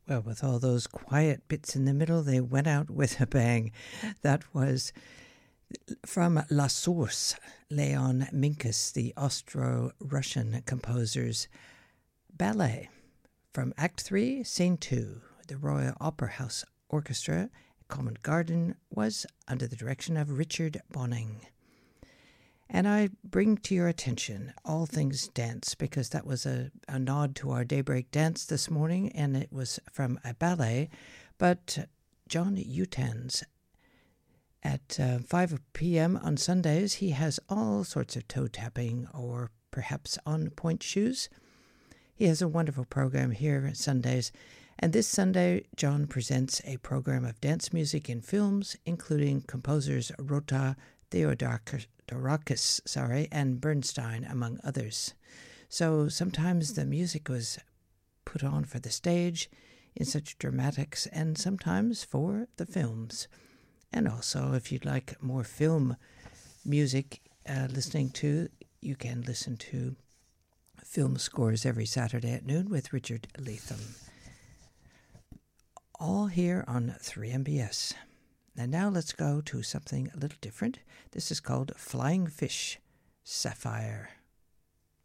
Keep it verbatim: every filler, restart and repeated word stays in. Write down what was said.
Well, with all those quiet bits in the middle, they went out with a bang. That was from La Source, Leon Minkus, the Austro-Russian composer's ballet. From Act three, Scene two, the Royal Opera House Orchestra, Covent Garden, was under the direction of Richard Bonning. And I bring to your attention All Things Dance, because that was a, a nod to our Daybreak Dance this morning, and it was from a ballet, but John Utans. At uh, five p.m. on Sundays, he has all sorts of toe tapping or perhaps on-point shoes. He has a wonderful program here at Sundays, and this Sunday, John presents a program of dance music in films, including composers Rota, Theodorakis, Dorakis, sorry, and Bernstein, among others. So sometimes the music was put on for the stage in such dramatics, and sometimes for the films. And also, if you'd like more film music uh, listening to, you can listen to Film Scores every Saturday at noon with Richard Latham. All here on three M B S. And now let's go to something a little different. This is called Flying Fish, Sapphire.